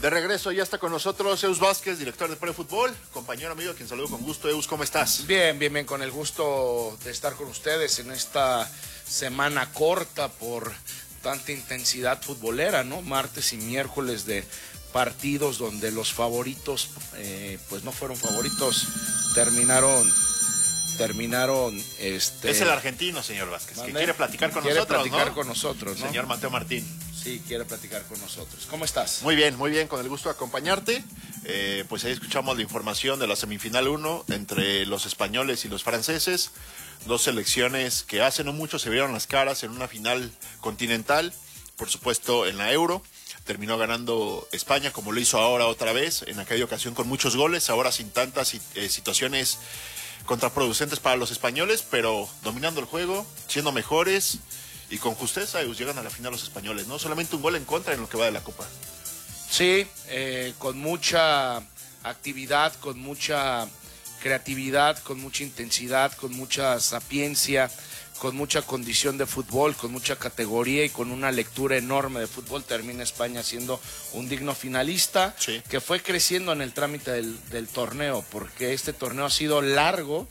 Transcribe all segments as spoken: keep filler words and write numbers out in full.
De regreso ya está con nosotros Eus Vázquez, director de Pre Fútbol, compañero amigo, a quien saludo con gusto. Eus, ¿cómo estás? Bien, bien, bien, con el gusto de estar con ustedes en esta semana corta por tanta intensidad futbolera, ¿no? Martes y miércoles de partidos donde los favoritos, eh, pues no fueron favoritos, terminaron, terminaron, este... Es el argentino, señor Vázquez, ¿Mande? que quiere platicar con quiere nosotros, platicar ¿no? con nosotros, ¿no? Señor Mateo Martín. Sí, quiere platicar con nosotros. ¿Cómo estás? Muy bien, muy bien, con el gusto de acompañarte. Eh, pues ahí escuchamos la información de la semifinal uno entre los españoles y los franceses. Dos selecciones que hace no mucho se vieron las caras en una final continental, por supuesto en la Euro. Terminó ganando España, como lo hizo ahora otra vez, en aquella ocasión con muchos goles, ahora sin tantas eh, situaciones contraproducentes para los españoles, pero dominando el juego, siendo mejores. Y con justeza ellos llegan a la final los españoles, ¿no? Solamente un gol en contra en lo que va de la Copa. Sí, eh, con mucha actividad, con mucha creatividad, con mucha intensidad, con mucha sapiencia, con mucha condición de fútbol, con mucha categoría y con una lectura enorme de fútbol, termina España siendo un digno finalista, sí, que fue creciendo en el trámite del, del torneo, porque este torneo ha sido largo,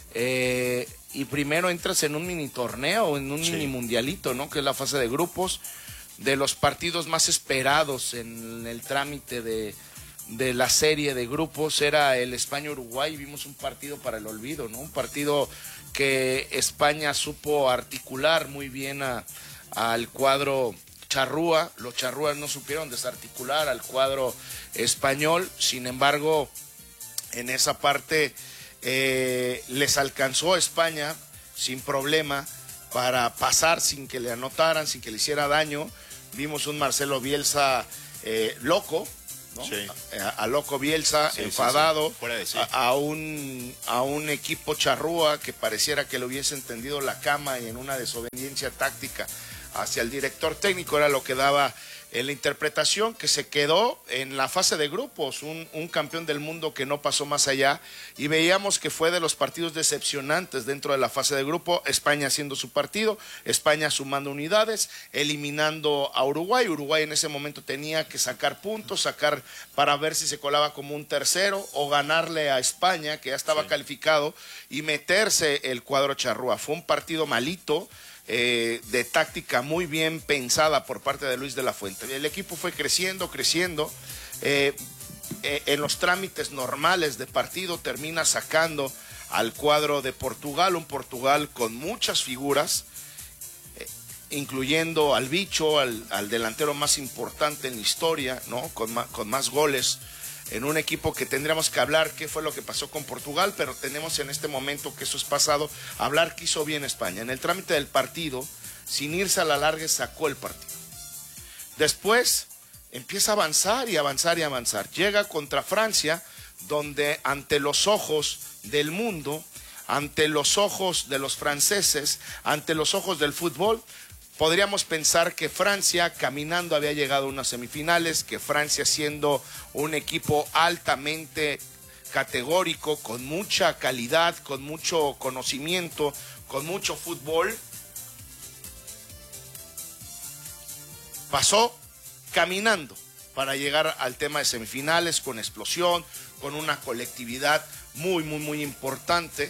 eh, y primero entras en un mini torneo, en un sí. mini mundialito, ¿no? Que es la fase de grupos, de los partidos más esperados en el trámite de, de la serie de grupos, era el España-Uruguay. Vimos un partido para el olvido, ¿no? Un partido que España supo articular muy bien a, al cuadro charrúa. Los charrúas no supieron desarticular al cuadro español, sin embargo, en esa parte eh, les alcanzó a España sin problema para pasar sin que le anotaran, sin que le hiciera daño. Vimos un Marcelo Bielsa eh, loco, ¿no? Sí. A, a loco Bielsa, sí, enfadado, sí, sí. Fuera de sí. a, a, un, a un equipo charrúa que pareciera que le hubiese entendido la cama y en una desobediencia táctica hacia el director técnico, era lo que daba en la interpretación, que se quedó en la fase de grupos, un, un campeón del mundo que no pasó más allá, y veíamos que fue de los partidos decepcionantes dentro de la fase de grupo. España haciendo su partido, España sumando unidades, eliminando a Uruguay. Uruguay en ese momento tenía que sacar puntos, sacar para ver si se colaba como un tercero o ganarle a España, que ya estaba sí. calificado, y meterse el cuadro charrúa. Fue un partido malito, Eh, de táctica muy bien pensada por parte de Luis de la Fuente. El equipo fue creciendo, creciendo, eh, eh, en los trámites normales de partido termina sacando al cuadro de Portugal, un Portugal con muchas figuras, eh, incluyendo al Bicho, al, al delantero más importante en la historia, ¿no? Con, ma, con más goles, en un equipo que tendríamos que hablar qué fue lo que pasó con Portugal, pero tenemos en este momento, que eso es pasado, hablar qué hizo bien España. En el trámite del partido, sin irse a la larga, sacó el partido. Después empieza a avanzar y avanzar y avanzar. Llega contra Francia, donde ante los ojos del mundo, ante los ojos de los franceses, ante los ojos del fútbol, podríamos pensar que Francia caminando había llegado a unas semifinales, que Francia siendo un equipo altamente categórico, con mucha calidad, con mucho conocimiento, con mucho fútbol, pasó caminando para llegar al tema de semifinales con explosión, con una colectividad muy, muy, muy importante.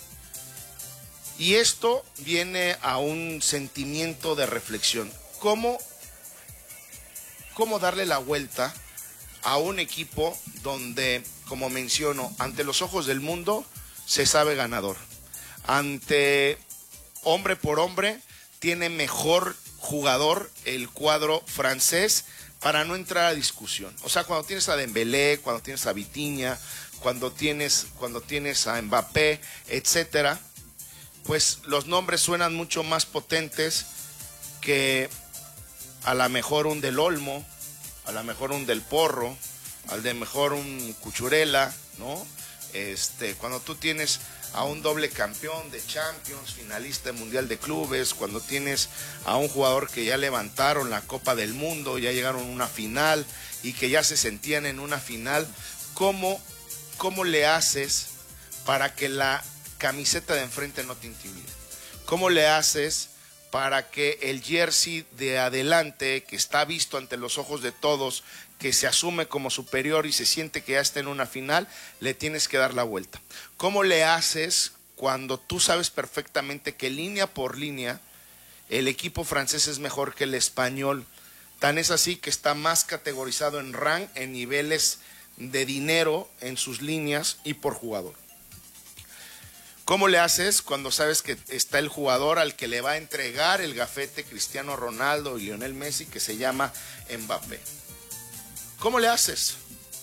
Y esto viene a un sentimiento de reflexión. ¿Cómo, cómo darle la vuelta a un equipo donde, como menciono, ante los ojos del mundo se sabe ganador? Ante hombre por hombre tiene mejor jugador el cuadro francés, para no entrar a discusión. O sea, cuando tienes a Dembélé, cuando tienes a Vitinha, cuando tienes, cuando tienes a Mbappé, etcétera, pues los nombres suenan mucho más potentes que a lo mejor un del Olmo, a lo mejor un del Porro, al de mejor un Cuchurella, ¿no? Este, cuando tú tienes a un doble campeón de Champions, finalista de Mundial de Clubes, cuando tienes a un jugador que ya levantaron la Copa del Mundo, ya llegaron a una final y que ya se sentían en una final, ¿cómo, cómo le haces para que la camiseta de enfrente no te intimide? ¿Cómo le haces para que el jersey de adelante, que está visto ante los ojos de todos, que se asume como superior y se siente que ya está en una final, le tienes que dar la vuelta. ¿Cómo le haces cuando tú sabes perfectamente que línea por línea el equipo francés es mejor que el español? Tan es así que está más categorizado en rank, en niveles de dinero en sus líneas y por jugador. ¿Cómo le haces cuando sabes que está el jugador al que le va a entregar el gafete Cristiano Ronaldo y Lionel Messi, que se llama Mbappé? ¿Cómo le haces?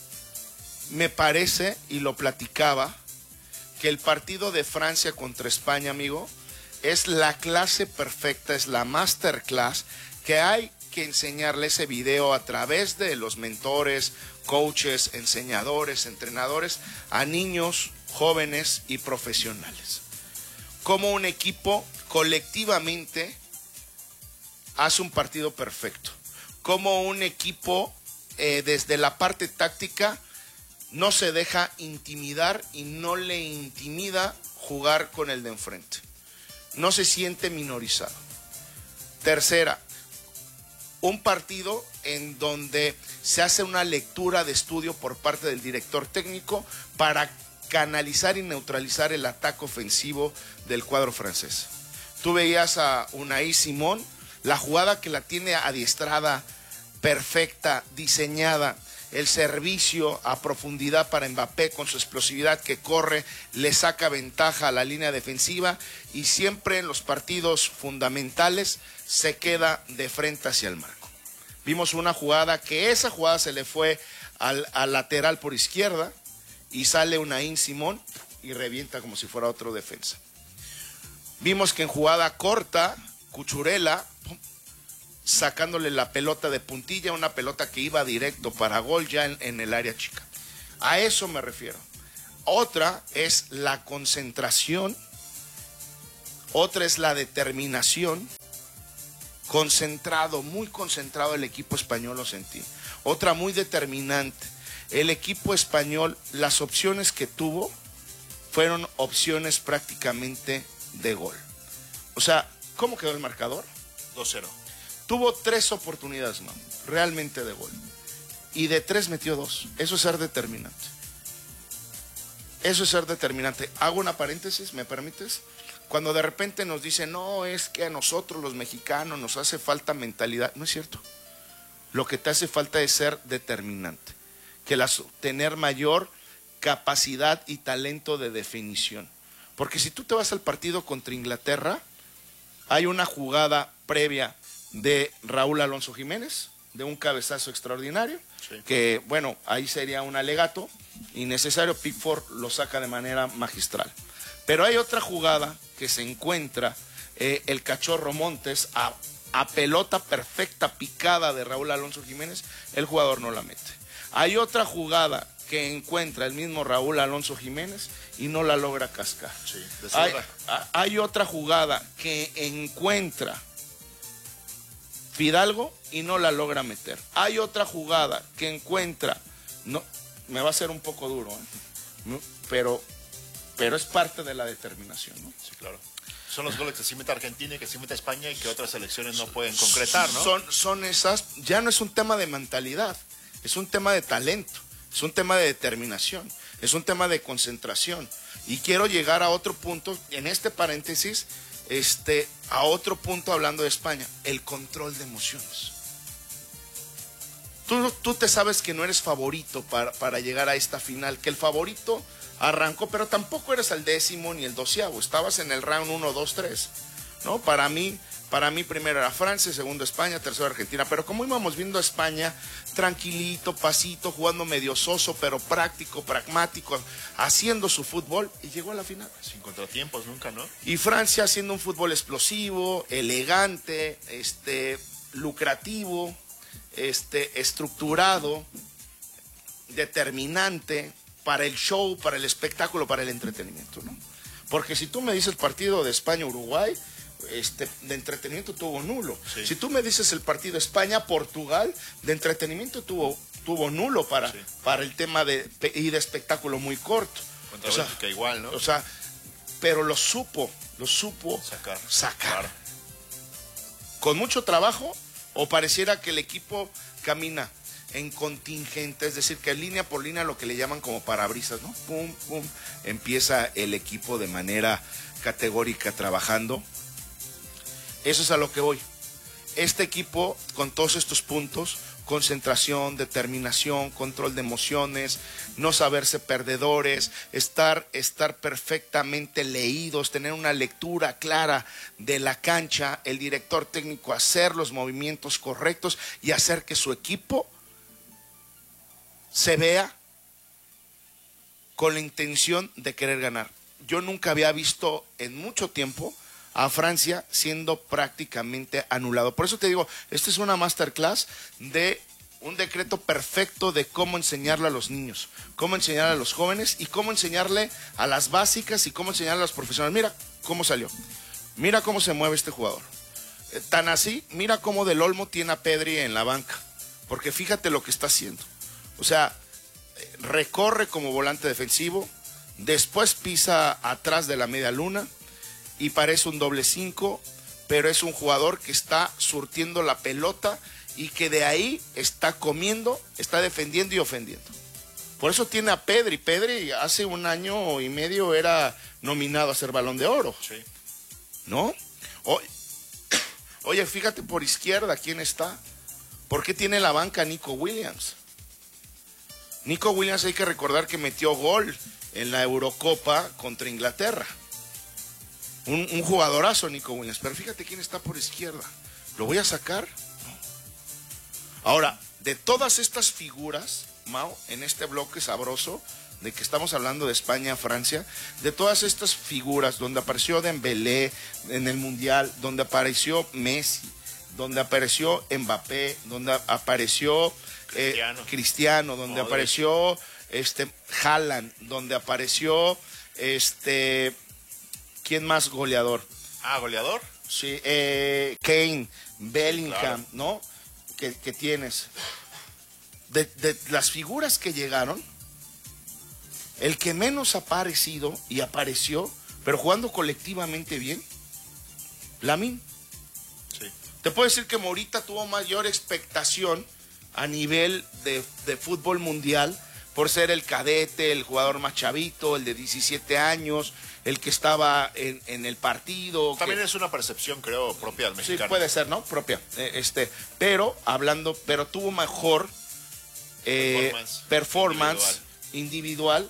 Me parece, y lo platicaba, que el partido de Francia contra España, amigo, es la clase perfecta, es la masterclass que hay que enseñarle ese video a través de los mentores, coaches, enseñadores, entrenadores, a niños, jóvenes y profesionales. Cómo un equipo colectivamente hace un partido perfecto. Cómo un equipo eh, desde la parte táctica no se deja intimidar y no le intimida jugar con el de enfrente. No se siente minorizado. Tercera, un partido en donde se hace una lectura de estudio por parte del director técnico para canalizar y neutralizar el ataque ofensivo del cuadro francés. Tú veías a Unai Simón, la jugada que la tiene adiestrada, perfecta, diseñada, el servicio a profundidad para Mbappé con su explosividad que corre, le saca ventaja a la línea defensiva y siempre en los partidos fundamentales se queda de frente hacia el marco. Vimos una jugada que esa jugada se le fue al, al lateral por izquierda y sale Unai Simón y revienta como si fuera otro defensa. Vimos que en jugada corta, Cucurella sacándole la pelota de puntilla, una pelota que iba directo para gol ya en, en el área chica. A eso me refiero. Otra es la concentración, otra es la determinación. Concentrado, muy concentrado el equipo español, lo sentí. Otra muy determinante. El equipo español, las opciones que tuvo fueron opciones prácticamente de gol. O sea, ¿cómo quedó el marcador? dos cero. Tuvo tres oportunidades, man, realmente de gol. Y de tres metió dos. Eso es ser determinante. Eso es ser determinante. Hago una paréntesis, ¿me permites? Cuando de repente nos dicen, no, es que a nosotros los mexicanos nos hace falta mentalidad. No es cierto. Lo que te hace falta es ser determinante. Que las, tener mayor capacidad y talento de definición. Porque si tú te vas al partido contra Inglaterra, hay una jugada previa de Raúl Alonso Jiménez, de un cabezazo extraordinario, sí. Que bueno, ahí sería un alegato innecesario, Pickford lo saca de manera magistral. Pero hay otra jugada que se encuentra eh, el Cachorro Montes a, a pelota perfecta picada de Raúl Alonso Jiménez, el jugador no la mete. Hay otra jugada que encuentra el mismo Raúl Alonso Jiménez y no la logra cascar. Sí, hay, hay otra jugada que encuentra Fidalgo y no la logra meter. Hay otra jugada que encuentra, no, me va a ser un poco duro, ¿eh? pero, pero es parte de la determinación, ¿no? Sí, claro. Son los goles que sí mete Argentina y que sí mete España y que otras selecciones no pueden concretar, ¿no? Son, son esas, ya no es un tema de mentalidad, es un tema de talento, es un tema de determinación, es un tema de concentración. Y quiero llegar a otro punto, en este paréntesis, este, a otro punto hablando de España, el control de emociones. Tú, tú te sabes que no eres favorito para, para llegar a esta final, que el favorito arrancó, pero tampoco eres el décimo ni el doceavo, estabas en el round uno, dos, tres, ¿no? Para mí, para mí primero era Francia, segundo España, tercero Argentina, pero como íbamos viendo a España tranquilito, pasito, jugando medio soso, pero práctico, pragmático, haciendo su fútbol, y llegó a la final. Sin contratiempos nunca, ¿no? Y Francia haciendo un fútbol explosivo, elegante, este, lucrativo, este, estructurado, determinante, para el show, para el espectáculo, para el entretenimiento, ¿no? Porque si tú me dices el partido de España-Uruguay, este, de entretenimiento tuvo nulo. Sí. Si tú me dices el partido España-Portugal, de entretenimiento tuvo, tuvo nulo para, sí. para el tema de, y de espectáculo muy corto. O sea, que igual, ¿no? O sea, pero lo supo, lo supo sacar. sacar. Claro. con mucho trabajo o pareciera que el equipo camina en contingente, es decir, que línea por línea, lo que le llaman como parabrisas, ¿no? Pum, pum, empieza el equipo de manera categórica trabajando. Eso es a lo que voy. Este equipo, con todos estos puntos, concentración, determinación, control de emociones, no saberse perdedores, estar, estar perfectamente leídos, tener una lectura clara de la cancha, el director técnico hacer los movimientos correctos y hacer que su equipo se vea con la intención de querer ganar. Yo nunca había visto en mucho tiempo a Francia siendo prácticamente anulado. Por eso te digo, esta es una masterclass de un decreto perfecto de cómo enseñarle a los niños, cómo enseñarle a los jóvenes y cómo enseñarle a las básicas y cómo enseñarle a los profesionales. Mira cómo salió, mira cómo se mueve este jugador. Eh, tan así, mira cómo Del Olmo tiene a Pedri en la banca, porque fíjate lo que está haciendo. O sea, recorre como volante defensivo, después pisa atrás de la media luna y parece un doble cinco, pero es un jugador que está surtiendo la pelota y que de ahí está comiendo, está defendiendo y ofendiendo. Por eso tiene a Pedri. Pedri hace un año y medio era nominado a ser Balón de Oro. Sí. ¿No? O, oye, fíjate por izquierda quién está. ¿Por qué tiene la banca Nico Williams? Nico Williams, hay que recordar que metió gol en la Eurocopa contra Inglaterra. Un, un jugadorazo Nico Williams, pero fíjate quién está por izquierda. ¿Lo voy a sacar? No. Ahora, de todas estas figuras, Mau, en este bloque sabroso, de que estamos hablando de España, Francia, de todas estas figuras, donde apareció Dembélé en el Mundial, donde apareció Messi, donde apareció Mbappé, donde apareció Cristiano, eh, Cristiano donde Modric. apareció este, Haaland, donde apareció este... ¿Quién más goleador? Ah, ¿goleador? Sí, eh, Kane, Bellingham, claro. ¿No? Que, que tienes. De, de las figuras que llegaron, el que menos ha aparecido y apareció, pero jugando colectivamente bien, Lamine. Sí. Te puedo decir que Morita tuvo mayor expectación a nivel de, de fútbol mundial, por ser el cadete, el jugador más chavito, el de diecisiete años, el que estaba en, en el partido. También que... es una percepción, creo, propia del mexicano. Sí, puede ser, ¿no? Propia. Eh, este, pero hablando, pero tuvo mejor eh, performance, performance individual, individual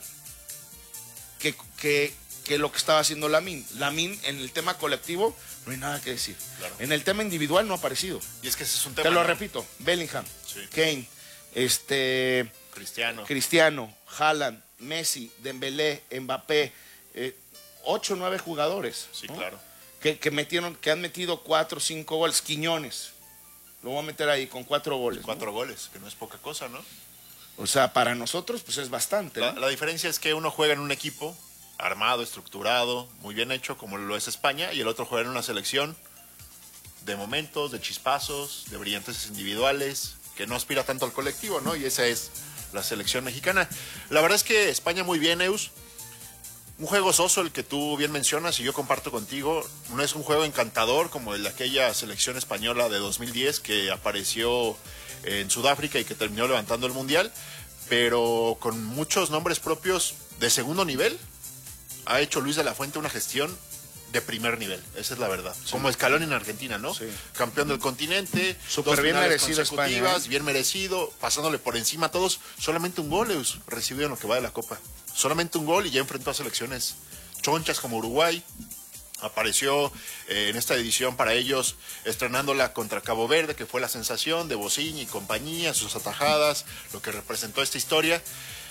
que, que, que lo que estaba haciendo Lamine. Lamine en el tema colectivo no hay nada que decir. Claro. En el tema individual no ha aparecido. Y es que ese es un tema. Te lo ¿no? repito, Bellingham, sí. Kane, este... Cristiano. Cristiano, Haaland, Messi, Dembélé, Mbappé, eh, ocho o nueve jugadores. Sí, ¿no? claro. Que, que, metieron, que han metido cuatro o cinco goles. Quiñones, lo voy a meter ahí con cuatro goles. Cuatro ¿no? goles, que no es poca cosa, ¿no? O sea, para nosotros, pues es bastante. La, ¿no? la diferencia es que uno juega en un equipo armado, estructurado, muy bien hecho, como lo es España, y el otro juega en una selección de momentos, de chispazos, de brillantes individuales, que no aspira tanto al colectivo, ¿no? Y esa es la selección mexicana. La verdad es que España muy bien, Eus. Un juego soso el que tú bien mencionas y yo comparto contigo. No es un juego encantador como el de aquella selección española de dos mil diez que apareció en Sudáfrica y que terminó levantando el Mundial, pero con muchos nombres propios de segundo nivel. Ha hecho Luis de la Fuente una gestión de primer nivel, esa es la verdad. Sí. Como Scaloni en Argentina, ¿no? Sí. Campeón del continente, súper bien merecido España, ¿eh? Bien merecido, pasándole por encima a todos. Solamente un gol Eus, recibido en lo que va de la Copa. Solamente un gol y ya enfrentó a selecciones chonchas como Uruguay. Apareció eh, en esta edición para ellos, estrenándola contra Cabo Verde, que fue la sensación de Bocín y compañía, sus atajadas, lo que representó esta historia.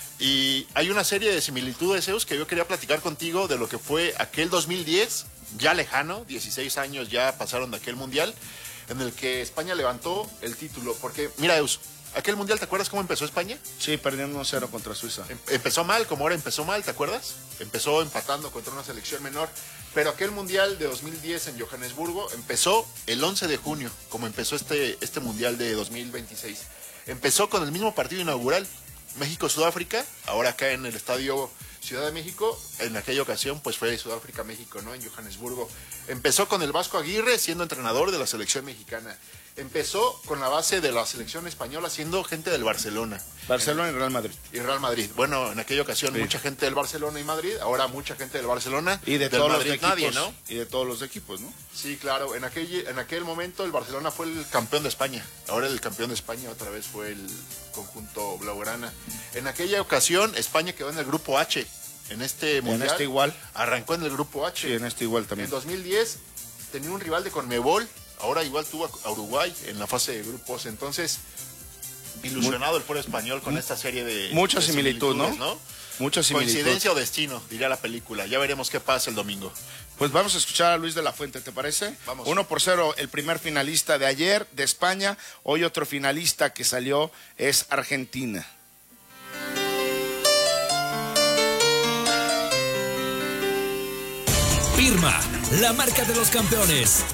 Y hay una serie de similitudes, Eus, que yo quería platicar contigo de lo que fue aquel dos mil diez, ya lejano, dieciséis años ya pasaron de aquel mundial, en el que España levantó el título. Porque, mira, Eus, aquel mundial, ¿te acuerdas cómo empezó España? Sí, perdiendo uno cero contra Suiza. Em- empezó mal, como ahora empezó mal, ¿te acuerdas? Empezó empatando contra una selección menor. Pero aquel mundial de dos mil diez en Johannesburgo empezó el once de junio, como empezó este, este mundial de dos mil veintiséis. Empezó con el mismo partido inaugural. México-Sudáfrica, ahora acá en el estadio Ciudad de México. En aquella ocasión pues fue Sudáfrica, México, ¿no? En Johannesburgo. Empezó con el Vasco Aguirre siendo entrenador de la selección mexicana. Empezó con la base de la selección española siendo gente del Barcelona. Barcelona y Real Madrid. Y Real Madrid. Bueno, en aquella ocasión sí. mucha gente del Barcelona y Madrid, ahora mucha gente del Barcelona. Y de del todos Madrid, los equipos, nadie, ¿no? Y de todos los equipos, ¿no? Sí, claro. En aquel, en aquel momento el Barcelona fue el campeón de España. Ahora el campeón de España otra vez fue el conjunto blaugrana. En aquella ocasión España quedó en el grupo H. En este mundial. En este igual. Arrancó en el grupo H. Sí, en este igual también. En dos mil diez tenía un rival de Conmebol. Ahora igual tuvo a Uruguay en la fase de grupos. Entonces, ilusionado el pueblo español con esta serie de... Mucha de similitud, ¿no? ¿no? Mucha similitud. Coincidencia o destino, diría la película. Ya veremos qué pasa el domingo. Pues vamos a escuchar a Luis de la Fuente, ¿te parece? Vamos. Uno por cero, el primer finalista de ayer, de España. Hoy otro finalista que salió es Argentina. Pirma, la marca de los campeones.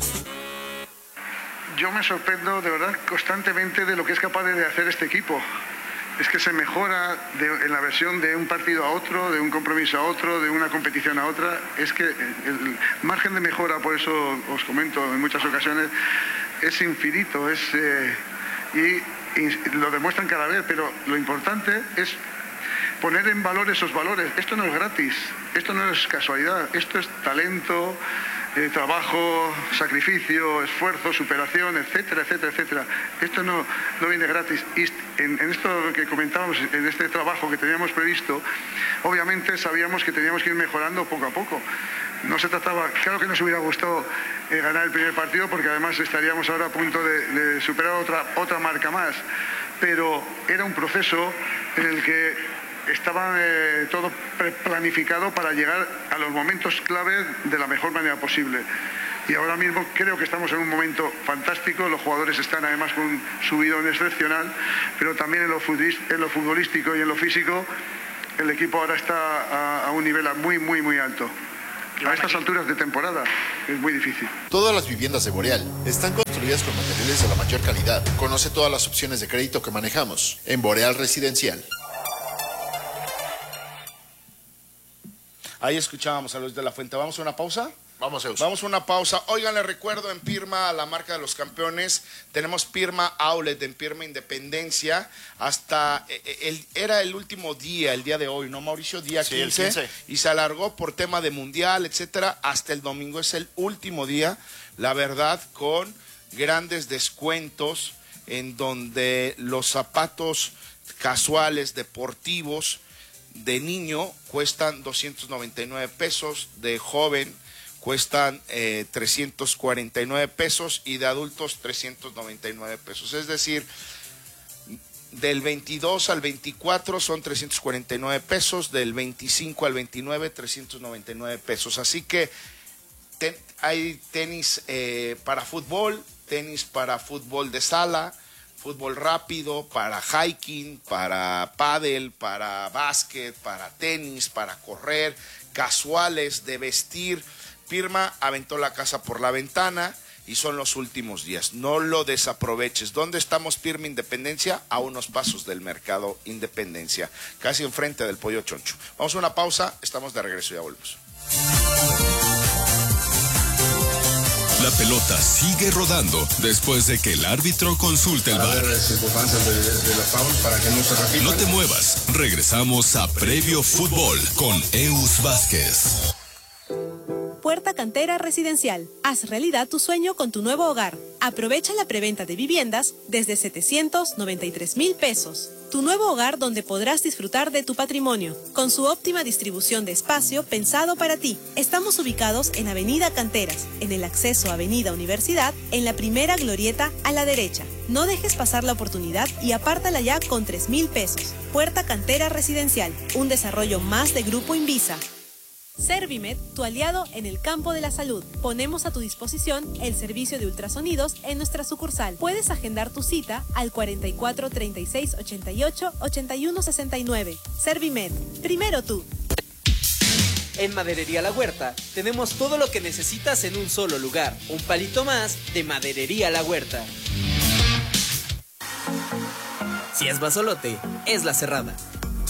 Yo me sorprendo de verdad constantemente de lo que es capaz de hacer este equipo. Es que se mejora de, en la versión de un partido a otro, de un compromiso a otro, de una competición a otra. Es que el margen de mejora, por eso os comento en muchas ocasiones, es infinito. Es, eh, y, y lo demuestran cada vez, pero lo importante es poner en valor esos valores. Esto no es gratis, esto no es casualidad, esto es talento, eh, trabajo, sacrificio, esfuerzo, superación, etcétera, etcétera, etcétera. Esto no, no viene gratis. Y en, en esto que comentábamos, en este trabajo que teníamos previsto, obviamente sabíamos que teníamos que ir mejorando poco a poco. No se trataba, claro que nos hubiera gustado eh, ganar el primer partido, porque además estaríamos ahora a punto de, de superar otra, otra marca más. Pero era un proceso en el que estaba eh, todo planificado para llegar a los momentos clave de la mejor manera posible. Y ahora mismo creo que estamos en un momento fantástico, los jugadores están además con un subidón excepcional, pero también en lo, en lo futbolístico y en lo físico, el equipo ahora está a, a un nivel muy, muy, muy alto. A estas alturas de temporada es muy difícil. Todas las viviendas de Boreal están construidas con materiales de la mayor calidad. Conoce todas las opciones de crédito que manejamos en Boreal Residencial. Ahí escuchábamos a Luis de la Fuente. ¿Vamos a una pausa? Vamos, Eus. Vamos a una pausa. Oigan, les recuerdo en Pirma, la marca de los campeones, tenemos Pirma Outlet en Pirma Independencia. Hasta, el, era el último día, el día de hoy, ¿no, Mauricio? Día sí, quince, el quince. Y se alargó por tema de mundial, etcétera. Hasta el domingo es el último día, la verdad, con grandes descuentos en donde los zapatos casuales, deportivos, de niño cuestan doscientos noventa y nueve pesos, de joven cuestan eh, trescientos cuarenta y nueve pesos y de adultos trescientos noventa y nueve pesos. Es decir, del veintidós al veinticuatro son trescientos cuarenta y nueve pesos, del veinticinco al veintinueve trescientos noventa y nueve pesos. Así que ten, hay tenis eh, para fútbol, tenis para fútbol de sala, fútbol rápido, para hiking, para pádel, para básquet, para tenis, para correr, casuales, de vestir. Pirma aventó la casa por la ventana y son los últimos días. No lo desaproveches. ¿Dónde estamos, Pirma Independencia? A unos pasos del Mercado Independencia, casi enfrente del Pollo Choncho. Vamos a una pausa, estamos de regreso, ya volvemos. La pelota sigue rodando después de que el árbitro consulte el V A R. No te muevas, regresamos a Previo Fútbol con Eus Vázquez. Puerta Cantera Residencial. Haz realidad tu sueño con tu nuevo hogar. Aprovecha la preventa de viviendas desde setecientos noventa y tres mil pesos. Tu nuevo hogar donde podrás disfrutar de tu patrimonio, con su óptima distribución de espacio pensado para ti. Estamos ubicados en Avenida Canteras, en el acceso a Avenida Universidad, en la primera glorieta a la derecha. No dejes pasar la oportunidad y apártala ya con tres mil pesos. Puerta Cantera Residencial, un desarrollo más de Grupo Invisa. Servimed, tu aliado en el campo de la salud. Ponemos a tu disposición el servicio de ultrasonidos en nuestra sucursal. Puedes agendar tu cita al cuarenta y cuatro, treinta y seis, ochenta y ocho, ochenta y uno, sesenta y nueve. Servimed, primero tú. En Maderería La Huerta tenemos todo lo que necesitas en un solo lugar. Un palito más de Maderería La Huerta. Si es basolote, es La Cerrada.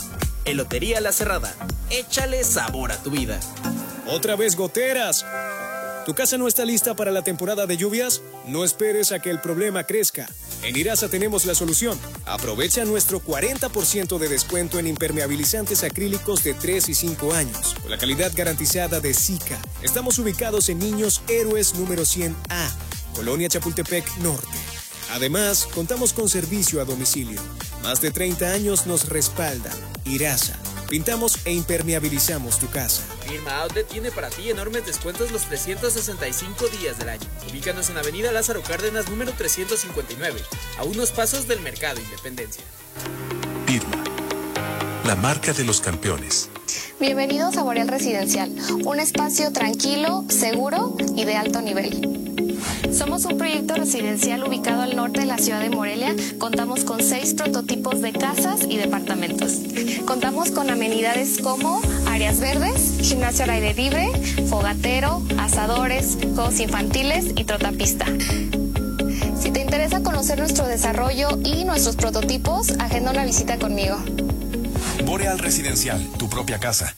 Elotería La Cerrada. Échale sabor a tu vida. ¿Otra vez goteras? ¿Tu casa no está lista para la temporada de lluvias? No esperes a que el problema crezca. En Irasa tenemos la solución. Aprovecha nuestro cuarenta por ciento de descuento en impermeabilizantes acrílicos de tres y cinco años, con la calidad garantizada de Sika. Estamos ubicados en Niños Héroes número cien A, Colonia Chapultepec Norte. Además, contamos con servicio a domicilio. Más de treinta años nos respaldan. Irasa. Pintamos e impermeabilizamos tu casa. Firma Outlet tiene para ti enormes descuentos los trescientos sesenta y cinco días del año. Ubícanos en Avenida Lázaro Cárdenas número trescientos cincuenta y nueve, a unos pasos del Mercado Independencia. Irma, la marca de los campeones. Bienvenidos a Boreal Residencial, un espacio tranquilo, seguro y de alto nivel. Somos un proyecto residencial ubicado al norte de la ciudad de Morelia. Contamos con seis prototipos de casas y departamentos. Contamos con amenidades como áreas verdes, gimnasio al aire libre, fogatero, asadores, juegos infantiles y trotapista. Si te interesa conocer nuestro desarrollo y nuestros prototipos, agenda una visita conmigo. Boreal Residencial, tu propia casa.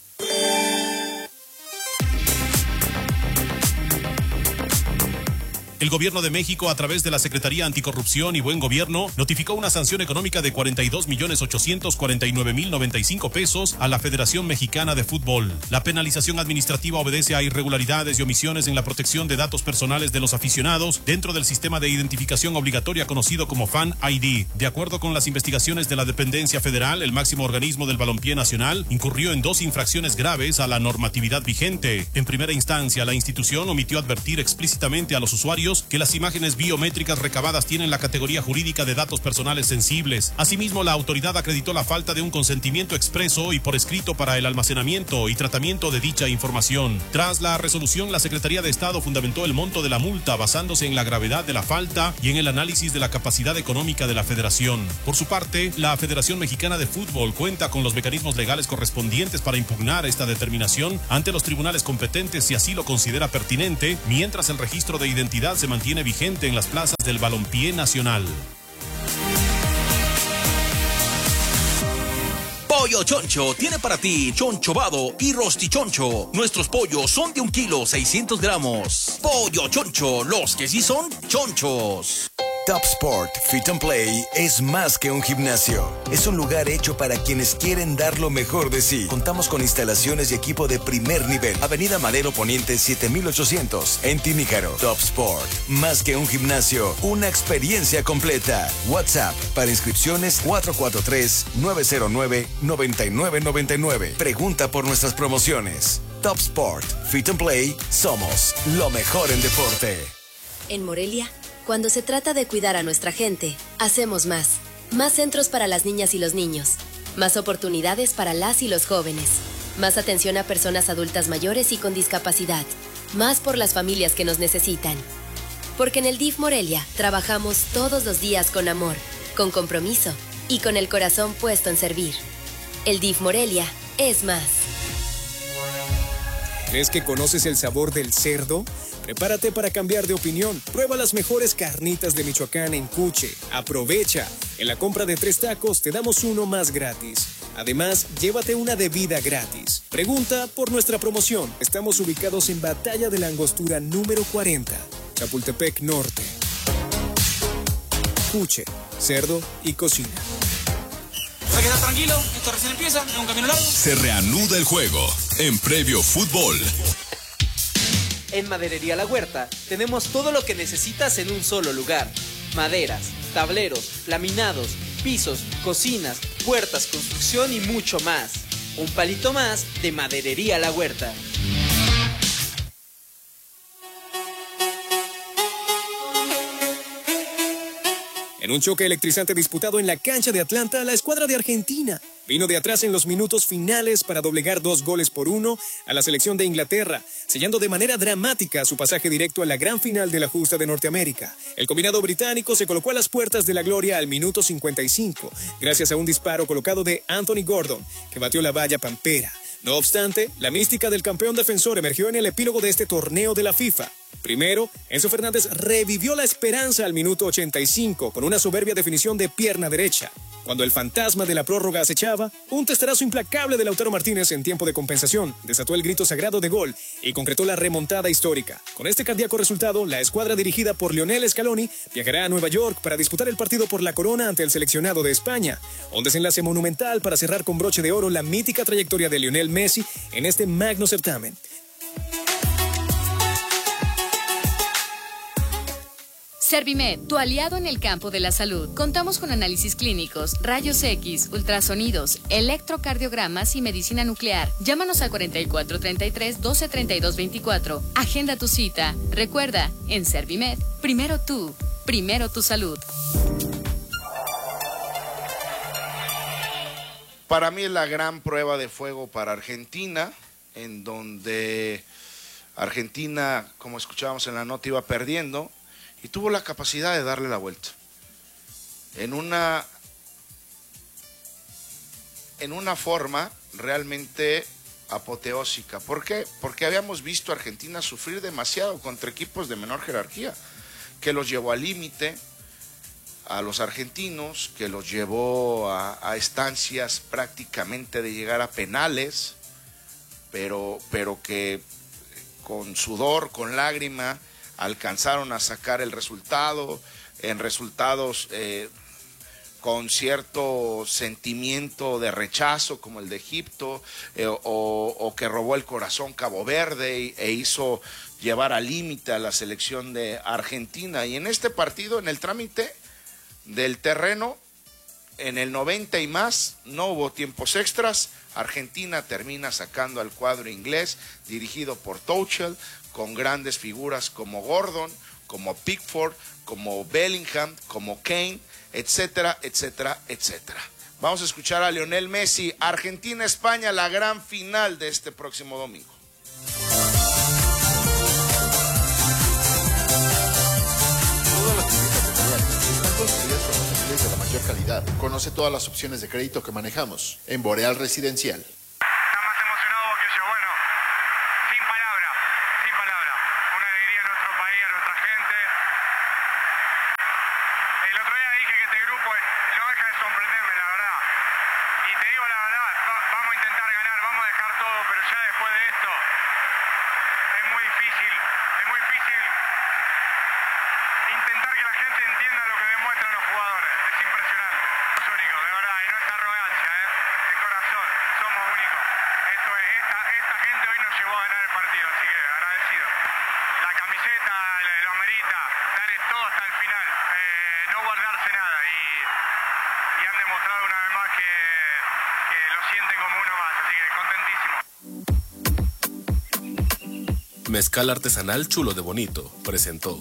El Gobierno de México, a través de la Secretaría Anticorrupción y Buen Gobierno, notificó una sanción económica de cuarenta y dos millones ochocientos cuarenta y nueve mil noventa y cinco pesos a la Federación Mexicana de Fútbol. La penalización administrativa obedece a irregularidades y omisiones en la protección de datos personales de los aficionados dentro del sistema de identificación obligatoria conocido como Fan I D. De acuerdo con las investigaciones de la dependencia federal, el máximo organismo del balompié nacional incurrió en dos infracciones graves a la normatividad vigente. En primera instancia, la institución omitió advertir explícitamente a los usuarios que las imágenes biométricas recabadas tienen la categoría jurídica de datos personales sensibles. Asimismo, la autoridad acreditó la falta de un consentimiento expreso y por escrito para el almacenamiento y tratamiento de dicha información. Tras la resolución, la Secretaría de Estado fundamentó el monto de la multa basándose en la gravedad de la falta y en el análisis de la capacidad económica de la federación. Por su parte, la Federación Mexicana de Fútbol cuenta con los mecanismos legales correspondientes para impugnar esta determinación ante los tribunales competentes si así lo considera pertinente, mientras el registro de identidad se mantiene vigente en las plazas del balompié nacional. Pollo Choncho tiene para ti chonchovado y rostichoncho. Nuestros pollos son de un kilo seiscientos gramos. Pollo Choncho, los que sí son chonchos. Top Sport Fit and Play es más que un gimnasio. Es un lugar hecho para quienes quieren dar lo mejor de sí. Contamos con instalaciones y equipo de primer nivel. Avenida Madero Poniente siete mil ochocientos en Tiníjaro. Top Sport, más que un gimnasio, una experiencia completa. WhatsApp para inscripciones cuatro cuatro tres, nueve cero nueve, nueve nueve nueve nueve. Pregunta por nuestras promociones. Top Sport Fit and Play, somos lo mejor en deporte. En Morelia, cuando se trata de cuidar a nuestra gente, hacemos más. Más centros para las niñas y los niños. Más oportunidades para las y los jóvenes. Más atención a personas adultas mayores y con discapacidad. Más por las familias que nos necesitan. Porque en el D I F Morelia trabajamos todos los días con amor, con compromiso y con el corazón puesto en servir. El D I F Morelia es más. ¿Crees que conoces el sabor del cerdo? Prepárate para cambiar de opinión. Prueba las mejores carnitas de Michoacán en Cuche. Aprovecha. En la compra de tres tacos te damos uno más gratis. Además, llévate una bebida gratis. Pregunta por nuestra promoción. Estamos ubicados en Batalla de la Angostura número cuarenta, Chapultepec Norte. Cuche, cerdo y cocina. Para quedar tranquilo, esto recién empieza, es un camino largo. Se reanuda el juego en Previo Fútbol. En Maderería La Huerta tenemos todo lo que necesitas en un solo lugar. Maderas, tableros, laminados, pisos, cocinas, puertas, construcción y mucho más. Un palito más de Maderería La Huerta. En un choque electrizante disputado en la cancha de Atlanta, la escuadra de Argentina vino de atrás en los minutos finales para doblegar dos goles por uno a la selección de Inglaterra, sellando de manera dramática su pasaje directo a la gran final de la justa de Norteamérica. El combinado británico se colocó a las puertas de la gloria al minuto cincuenta y cinco, gracias a un disparo colocado de Anthony Gordon, que batió la valla pampera. No obstante, la mística del campeón defensor emergió en el epílogo de este torneo de la FIFA. Primero, Enzo Fernández revivió la esperanza al minuto ochenta y cinco con una soberbia definición de pierna derecha. Cuando el fantasma de la prórroga acechaba, un testarazo implacable de Lautaro Martínez en tiempo de compensación desató el grito sagrado de gol y concretó la remontada histórica. Con este cardíaco resultado, la escuadra dirigida por Lionel Scaloni viajará a Nueva York para disputar el partido por la corona ante el seleccionado de España. Un desenlace monumental para cerrar con broche de oro la mítica trayectoria de Lionel Messi en este magno certamen. Servimed, tu aliado en el campo de la salud. Contamos con análisis clínicos, rayos X, ultrasonidos, electrocardiogramas y medicina nuclear. Llámanos al cuarenta y cuatro treinta y tres, doce treinta y dos veinticuatro. Agenda tu cita. Recuerda, en Servimed, primero tú, primero tu salud. Para mí es la gran prueba de fuego para Argentina, en donde Argentina, como escuchábamos en la nota, iba perdiendo y tuvo la capacidad de darle la vuelta. En una, en una forma realmente apoteósica. ¿Por qué? Porque habíamos visto a Argentina sufrir demasiado contra equipos de menor jerarquía, que los llevó al límite a los argentinos, que los llevó a, a estancias prácticamente de llegar a penales, pero, pero que con sudor, con lágrima, alcanzaron a sacar el resultado, en resultados eh, con cierto sentimiento de rechazo, como el de Egipto, eh, o, o que robó el corazón Cabo Verde e hizo llevar al límite a la selección de Argentina. Y en este partido, en el trámite del terreno, en el noventa y más, no hubo tiempos extras. Argentina termina sacando al cuadro inglés, dirigido por Tuchel, con grandes figuras como Gordon, como Pickford, como Bellingham, como Kane, etcétera, etcétera, etcétera. Vamos a escuchar a Lionel Messi, Argentina-España, la gran final de este próximo domingo. Todas las tarjetas están construidas con los perfiles de la mayor calidad. Conoce todas las opciones de crédito que manejamos en Boreal Residencial. Mezcal artesanal Chulo de Bonito presentó.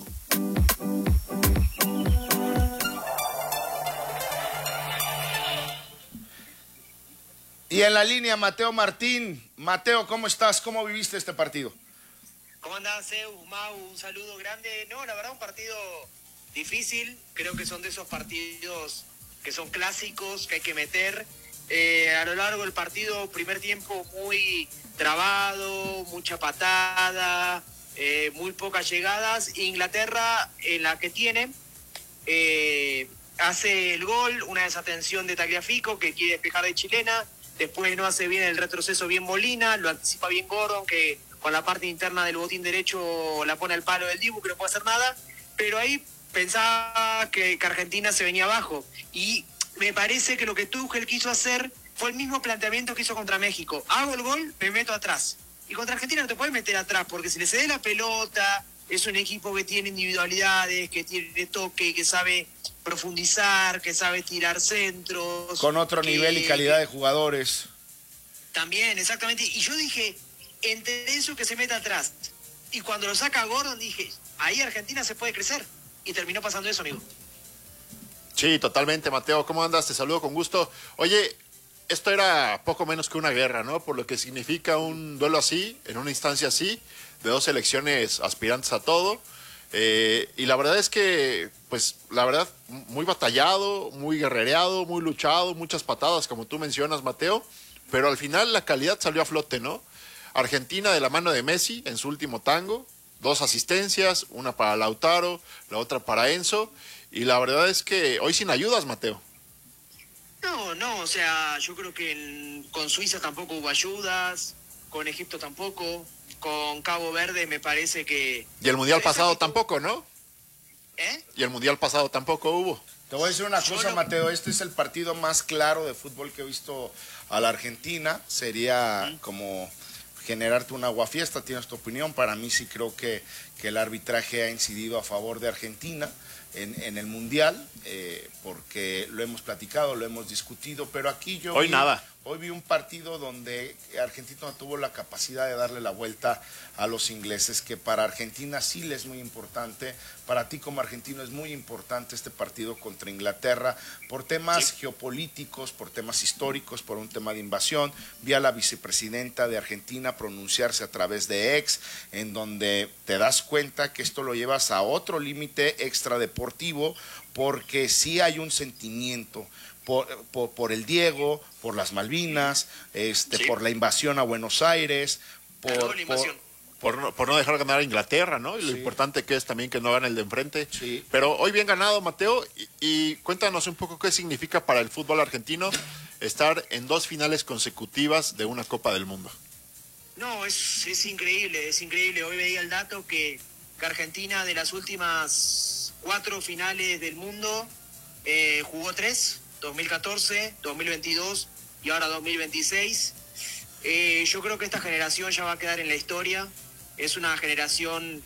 Y en la línea, Mateo Martín. Mateo, ¿cómo estás? ¿Cómo viviste este partido? ¿Cómo andás, Zeus, Mau? Un saludo grande. No, la verdad, un partido difícil. Creo que son de esos partidos que son clásicos, que hay que meter. Eh, a lo largo del partido, primer tiempo muy trabado, mucha patada, eh, muy pocas llegadas. Inglaterra, en la que tiene, eh, hace el gol, una desatención de Tagliafico, que quiere despejar de chilena. Después no hace bien el retroceso bien Molina, lo anticipa bien Gordon, que con la parte interna del botín derecho la pone al palo del Dibu, que no puede hacer nada. Pero ahí pensaba que, que Argentina se venía abajo. Y me parece que lo que Tuchel quiso hacer fue el mismo planteamiento que hizo contra México. Hago el gol, me meto atrás. Y contra Argentina no te puedes meter atrás, porque si le cede la pelota, es un equipo que tiene individualidades, que tiene toque, que sabe profundizar, que sabe tirar centros. Con otro que, nivel y calidad de jugadores. También, exactamente. Y yo dije, entre eso que se meta atrás, y cuando lo saca Gordon, dije, ahí Argentina se puede crecer. Y terminó pasando eso, amigo. Sí, totalmente, Mateo. ¿Cómo andas? Te saludo con gusto. Oye, esto era poco menos que una guerra, ¿no? Por lo que significa un duelo así, en una instancia así, de dos selecciones aspirantes a todo. Eh, y la verdad es que, pues, la verdad, muy batallado, muy guerrereado, muy luchado, muchas patadas, como tú mencionas, Mateo. Pero al final la calidad salió a flote, ¿no? Argentina de la mano de Messi en su último tango, dos asistencias, una para Lautaro, la otra para Enzo. Y la verdad es que hoy sin ayudas, Mateo. No, no, o sea, yo creo que en- con Suiza tampoco hubo ayudas, con Egipto tampoco, con Cabo Verde me parece que... Y el Mundial pasado tampoco, ¿no? ¿Eh? Y el Mundial pasado tampoco hubo. Te voy a decir una cosa, Mateo, este es el partido más claro de fútbol que he visto a la Argentina. Sería como generarte una aguafiesta, tienes tu opinión. Para mí sí creo que, que el arbitraje ha incidido a favor de Argentina en, en el Mundial, eh, porque lo hemos platicado, lo hemos discutido, pero aquí yo... Hoy vi, nada. Hoy vi un partido donde Argentina tuvo la capacidad de darle la vuelta a los ingleses, que para Argentina sí le es muy importante, para ti como argentino es muy importante este partido contra Inglaterra, por temas sí. geopolíticos, por temas históricos, por un tema de invasión. Vi a la vicepresidenta de Argentina pronunciarse a través de X, en donde te das cuenta que esto lo llevas a otro límite extradeportivo, porque sí hay un sentimiento Por, por, por el Diego, por las Malvinas, este, sí. por la invasión a Buenos Aires, por, por, por, no, por no dejar ganar a Inglaterra, ¿no? Y lo sí. importante que es también que no gane el de enfrente. Sí. Pero hoy bien ganado, Mateo, y, y cuéntanos un poco qué significa para el fútbol argentino estar en dos finales consecutivas de una Copa del Mundo. No, es, es increíble, es increíble. Hoy veía el dato que, que Argentina de las últimas cuatro finales del mundo eh, jugó tres. dos mil catorce, dos mil veintidós y ahora dos mil veintiséis. Eh, yo creo que esta generación ya va a quedar en la historia. Es una generación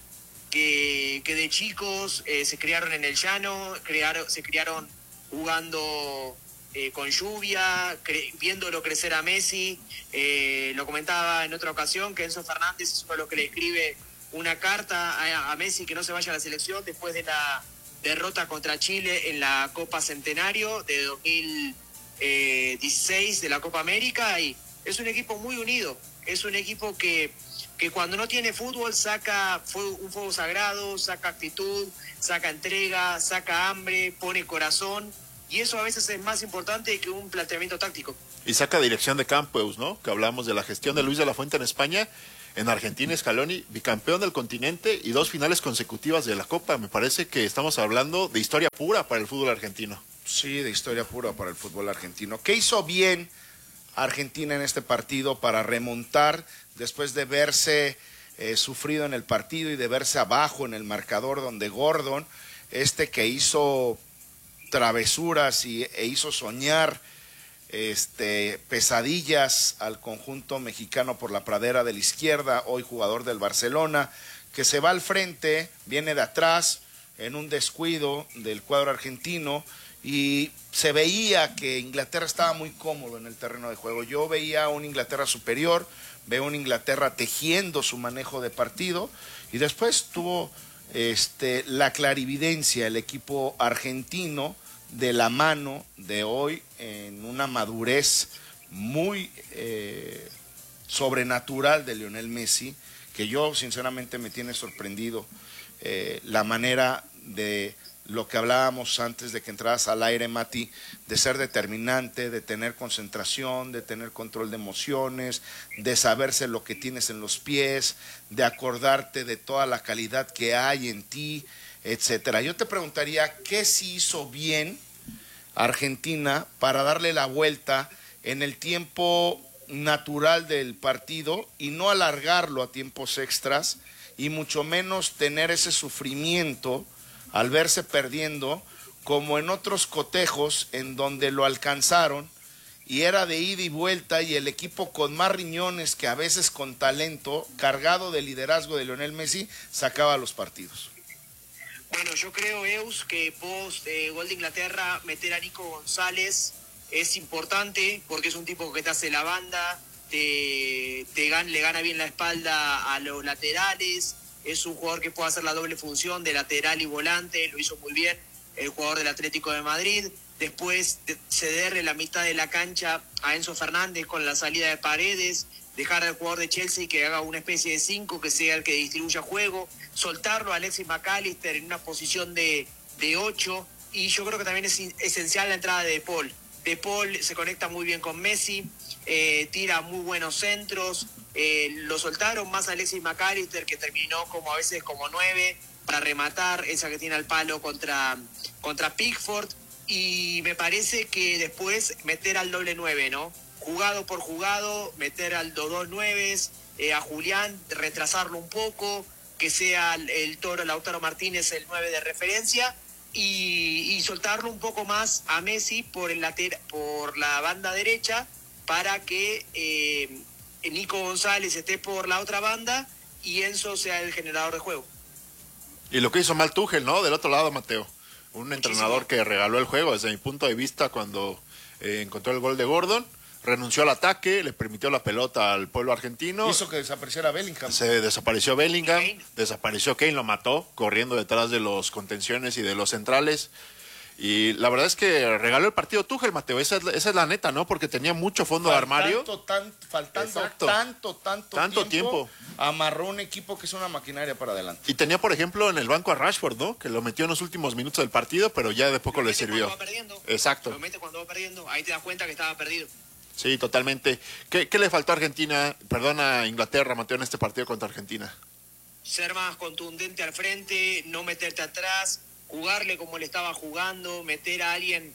que, que de chicos eh, se criaron en el llano, crearon, se criaron jugando eh, con lluvia, cre viéndolo crecer a Messi. Eh, lo comentaba en otra ocasión que Enzo Fernández es uno de los que le escribe una carta a, a Messi que no se vaya a la selección después de la derrota contra Chile en la Copa Centenario de dos mil dieciséis de la Copa América, y es un equipo muy unido, es un equipo que, que cuando no tiene fútbol saca fuego, un fuego sagrado, saca actitud, saca entrega, saca hambre, pone corazón, y eso a veces es más importante que un planteamiento táctico. Y saca dirección de campos, ¿no? Que hablamos de la gestión de Luis de la Fuente en España. En Argentina, Scaloni, bicampeón del continente y dos finales consecutivas de la Copa. Me parece que estamos hablando de historia pura para el fútbol argentino. Sí, de historia pura para el fútbol argentino. ¿Qué hizo bien Argentina en este partido para remontar después de verse eh, sufrido en el partido y de verse abajo en el marcador, donde Gordon, este que hizo travesuras y, e hizo soñar Este, pesadillas al conjunto mexicano por la pradera de la izquierda, hoy jugador del Barcelona, que se va al frente, viene de atrás en un descuido del cuadro argentino, y se veía que Inglaterra estaba muy cómodo en el terreno de juego. Yo veía a una Inglaterra superior, veo a una Inglaterra tejiendo su manejo de partido, y después tuvo este, la clarividencia el equipo argentino, de la mano de hoy en una madurez muy eh, sobrenatural de Lionel Messi, que yo sinceramente me tiene sorprendido eh, la manera de lo que hablábamos antes de que entraras al aire, Mati, de ser determinante, de tener concentración, de tener control de emociones, de saberse lo que tienes en los pies, de acordarte de toda la calidad que hay en ti, etcétera. Yo te preguntaría, ¿qué sí hizo bien Argentina para darle la vuelta en el tiempo natural del partido y no alargarlo a tiempos extras, y mucho menos tener ese sufrimiento al verse perdiendo, como en otros cotejos en donde lo alcanzaron y era de ida y vuelta, y el equipo con más riñones que a veces con talento, cargado de liderazgo de Lionel Messi, sacaba los partidos? Bueno, yo creo, Eus, que post eh, gol de Inglaterra, meter a Nico González es importante, porque es un tipo que te hace la banda, te, te gan, le gana bien la espalda a los laterales, es un jugador que puede hacer la doble función de lateral y volante, lo hizo muy bien el jugador del Atlético de Madrid. Después de cederle la mitad de la cancha a Enzo Fernández con la salida de Paredes, dejar al jugador de Chelsea que haga una especie de cinco, que sea el que distribuya juego, soltarlo a Alexis McAllister en una posición de, de ocho, y yo creo que también es esencial la entrada de De Paul. De Paul se conecta muy bien con Messi, eh, tira muy buenos centros, eh, lo soltaron más a Alexis McAllister, que terminó como a veces como nueve para rematar, esa que tiene al palo contra, contra Pickford. y me parece que después meter al doble nueve, ¿no? Jugado por jugado, meter al dos dos nueves, eh, a Julián, retrasarlo un poco, que sea el, el Toro Lautaro Martínez el nueve de referencia, y, y soltarlo un poco más a Messi por el later, por la banda derecha, para que eh, Nico González esté por la otra banda y Enzo sea el generador de juego. Y lo que hizo mal Tuchel, ¿no? Del otro lado, Mateo. Un entrenador que regaló el juego desde mi punto de vista cuando eh, encontró el gol de Gordon. Renunció al ataque, le permitió la pelota al pueblo argentino. Hizo que desapareciera Bellingham. Se desapareció Bellingham, Kane. desapareció Kane, lo mató, corriendo detrás de los contenciones y de los centrales. Y la verdad es que regaló el partido Tuchel, Mateo, esa es, esa es la neta, ¿no? Porque tenía mucho fondo de armario. Tan, faltando Exacto. tanto, tanto, tanto tiempo, tiempo, amarró un equipo que es una maquinaria para adelante. Y tenía, por ejemplo, en el banco a Rashford, ¿no? Que lo metió en los últimos minutos del partido, pero ya de poco le sirvió. Va perdiendo. Exacto. Lo mete cuando va perdiendo, ahí te das cuenta que estaba perdido. Sí, totalmente. ¿Qué, qué le faltó a Argentina, perdón, a Inglaterra, Mateo, en este partido contra Argentina? Ser más contundente al frente, no meterte atrás, jugarle como le estaba jugando, meter a alguien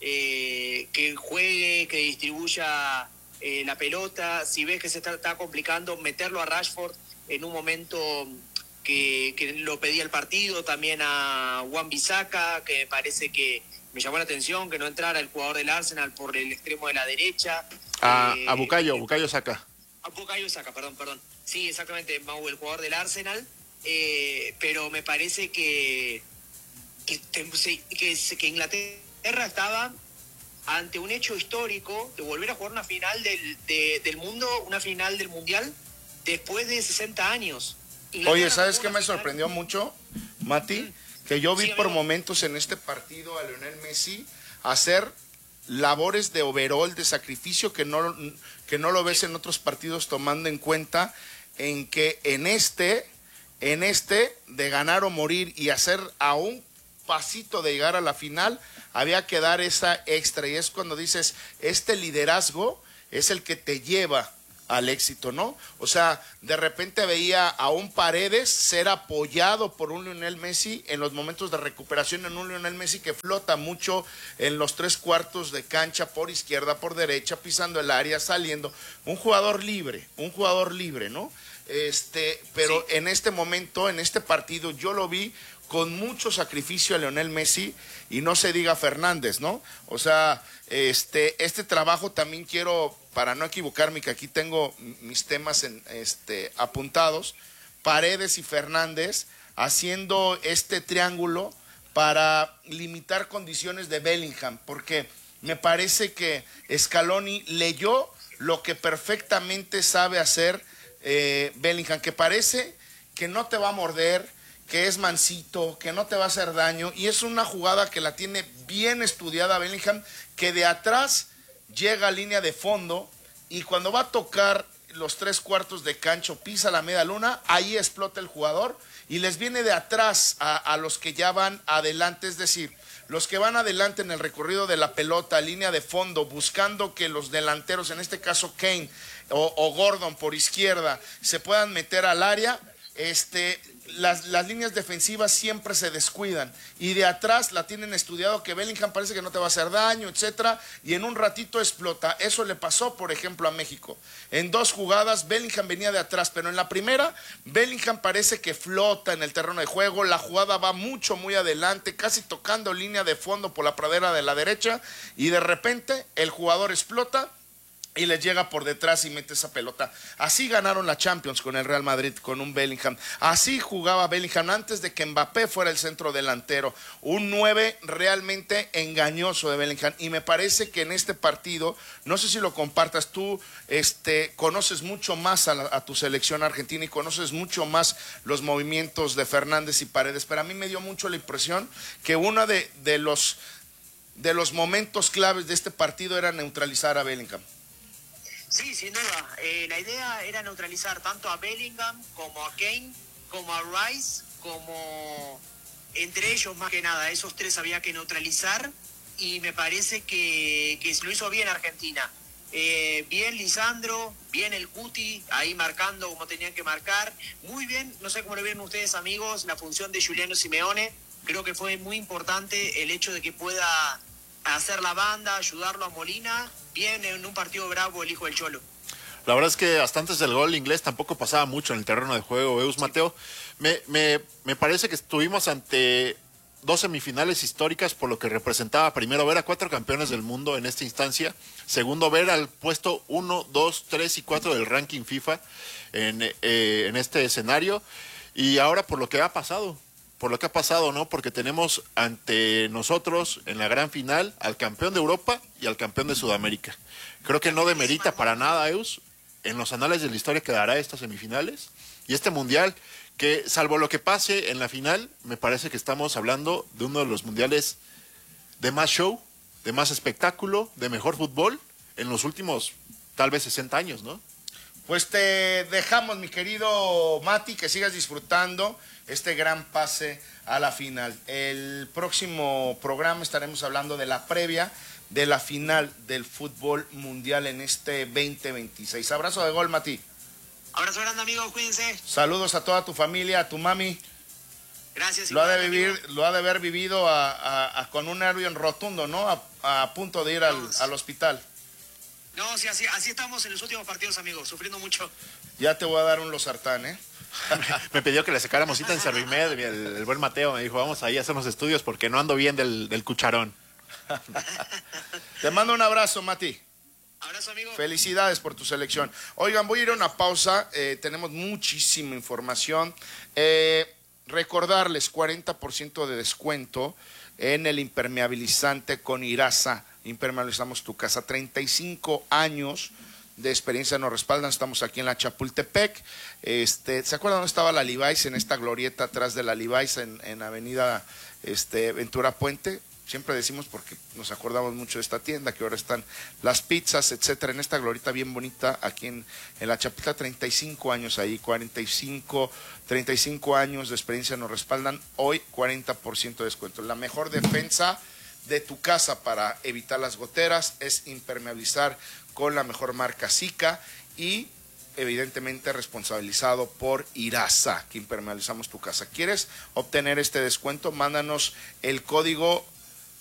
eh, que juegue, que distribuya eh, la pelota. Si ves que se está, está complicando, meterlo a Rashford en un momento que, que lo pedía el partido, también a Wan-Bissaka, que me parece que me llamó la atención que no entrara el jugador del Arsenal por el extremo de la derecha. A, eh, a Bukayo, Bukayo Saka. A Bukayo Saka, perdón, perdón. Sí, exactamente, Mau, el jugador del Arsenal. Eh, pero me parece que que, que, que Inglaterra estaba ante un hecho histórico de volver a jugar una final del, de, del mundo, una final del mundial después de sesenta años. Inglaterra Oye, ¿sabes qué me final... sorprendió mucho, Mati? Mm. Que yo vi sí, por amigo. momentos en este partido a Lionel Messi hacer labores de overall, de sacrificio, que no, que no lo ves en otros partidos, tomando en cuenta en que en este, en este de ganar o morir y hacer a un pasito de llegar a la final, había que dar esa extra, y es cuando dices, este liderazgo es el que te lleva al éxito, ¿no? O sea, de repente veía a un Paredes ser apoyado por un Lionel Messi en los momentos de recuperación, en un Lionel Messi que flota mucho en los tres cuartos de cancha, por izquierda, por derecha, pisando el área, saliendo, un jugador libre, un jugador libre, ¿no? Este, pero sí. En este momento, en este partido, yo lo vi con mucho sacrificio a Lionel Messi, y no se diga Fernández, ¿no? O sea, este, este trabajo también quiero, para no equivocarme, que aquí tengo mis temas en, este, apuntados, Paredes y Fernández haciendo este triángulo para limitar condiciones de Bellingham, porque me parece que Scaloni leyó lo que perfectamente sabe hacer eh, Bellingham, que parece que no te va a morder, que es mansito, que no te va a hacer daño, y es una jugada que la tiene bien estudiada Bellingham, que de atrás llega a línea de fondo, y cuando va a tocar los tres cuartos de cancha, pisa la media luna, ahí explota el jugador, y les viene de atrás a, a los que ya van adelante, es decir, los que van adelante en el recorrido de la pelota, línea de fondo, buscando que los delanteros, en este caso Kane o, o Gordon por izquierda, se puedan meter al área. Este, las, las líneas defensivas siempre se descuidan, y de atrás la tienen estudiado, que Bellingham parece que no te va a hacer daño, etcétera, y en un ratito explota. Eso le pasó, por ejemplo, a México. En dos jugadas Bellingham venía de atrás, pero en la primera Bellingham parece que flota en el terreno de juego, la jugada va mucho, muy adelante, casi tocando línea de fondo por la pradera de la derecha, y de repente el jugador explota y les llega por detrás y mete esa pelota. Así ganaron la Champions con el Real Madrid, con un Bellingham. Así jugaba Bellingham antes de que Mbappé fuera el centro delantero. Un nueve realmente engañoso de Bellingham. Y me parece que en este partido, no sé si lo compartas tú, este, conoces mucho más a, la, a tu selección argentina y conoces mucho más los movimientos de Fernández y Paredes. Pero a mí me dio mucho la impresión que uno de, de, los, de los momentos claves de este partido era neutralizar a Bellingham. Sí, sin duda. Eh, la idea era neutralizar tanto a Bellingham como a Kane, como a Rice, como entre ellos más que nada. Esos tres había que neutralizar, y me parece que, que lo hizo bien Argentina. Eh, bien Lisandro, bien el Cuti, ahí marcando como tenían que marcar. Muy bien, no sé cómo lo ven ustedes, amigos, la función de Giuliano Simeone. Creo que fue muy importante el hecho de que pueda hacer la banda, ayudarlo a Molina. Bien en un partido bravo el hijo del Cholo. La verdad es que hasta antes del gol inglés tampoco pasaba mucho en el terreno de juego, Eus, Mateo. Me, me, me parece que estuvimos ante dos semifinales históricas por lo que representaba. Primero, ver a cuatro campeones del mundo en esta instancia. Segundo, ver al puesto uno, dos, tres y cuatro del ranking FIFA en, eh, en este escenario. Y ahora por lo que ha pasado, por lo que ha pasado, ¿no? Porque tenemos ante nosotros en la gran final al campeón de Europa y al campeón de Sudamérica. Creo que no demerita para nada, Eus. En los anales de la historia quedará estas semifinales y este mundial que, salvo lo que pase en la final, me parece que estamos hablando de uno de los mundiales de más show, de más espectáculo, de mejor fútbol en los últimos tal vez sesenta años, ¿no? Pues te dejamos, mi querido Mati, que sigas disfrutando este gran pase a la final. El próximo programa estaremos hablando de la previa de la final del fútbol mundial en este veinte veintiséis. Abrazo de gol, Mati. Abrazo grande, amigos, cuídense. Saludos a toda tu familia, a tu mami. Gracias. Lo ha de igual, vivir, amigo. lo ha de haber vivido a, a, a, con un nervio en rotundo, ¿no? A, a punto de ir al, al hospital. No, sí, así, así estamos en los últimos partidos, amigos, sufriendo mucho. Ya te voy a dar un losartán, ¿eh? Me pidió que le sacáramos cita en Servimed, el, el buen Mateo me dijo, vamos ahí a hacer unos estudios porque no ando bien del, del cucharón. Te mando un abrazo, Mati. Abrazo, amigo. Felicidades por tu selección. Oigan, voy a ir a una pausa. Eh, tenemos muchísima información. Eh, recordarles cuarenta por ciento de descuento en el impermeabilizante con Irasa. Impermeabilizamos tu casa. treinta y cinco años de experiencia nos respaldan. Estamos aquí en la Chapultepec. Este, ¿se acuerdan dónde estaba la Levi's? En esta glorieta atrás de la Levi's en, en Avenida este, Ventura Puente. Siempre decimos porque nos acordamos mucho de esta tienda, que ahora están las pizzas, etcétera, en esta glorieta bien bonita aquí en, en la Chapita. Treinta y cinco años ahí, cuarenta y cinco, treinta y cinco años de experiencia nos respaldan. Hoy cuarenta por ciento de descuento. La mejor defensa de tu casa para evitar las goteras es impermeabilizar con la mejor marca Sika y evidentemente responsabilizado por Irasa, que impermeabilizamos tu casa. ¿Quieres obtener este descuento? Mándanos el código